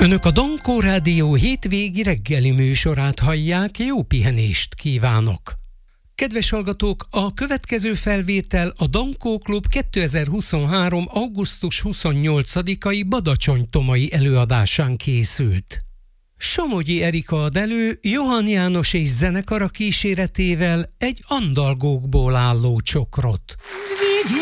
Önök a Dankó Rádió hétvégi reggeli műsorát hallják, jó pihenést kívánok! Kedves hallgatók, a következő felvétel a Dankó Klub 2023. augusztus 28-ai badacsonytomai előadásán készült. Somogyi Erika ad elő Johann János és zenekara kíséretével egy andalgókból álló csokrot.